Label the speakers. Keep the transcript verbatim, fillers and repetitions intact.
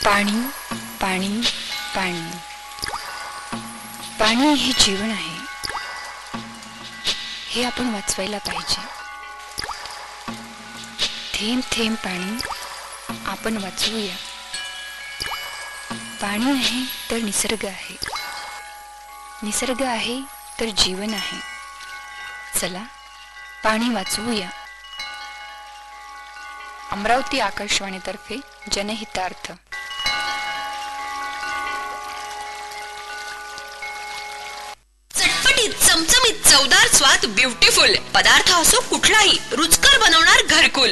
Speaker 1: पाणी पाणी पाणी पाणी हे जीवन आहे, हे आपण वाचवायला पाहिजे. थेंब थेंब पाणी आपण वाचवूया. पाणी आहे तर निसर्ग आहे, निसर्ग आहे तर जीवन आहे. चला पाणी वाचवूया. अमरावती आकाशवाणीतर्फे जनहितार्थ.
Speaker 2: चटपटीत चमचमीत चवदार स्वाद ब्युटिफुल पदार्थ असो कुठलाही रुचकर बनवणार घरकुल.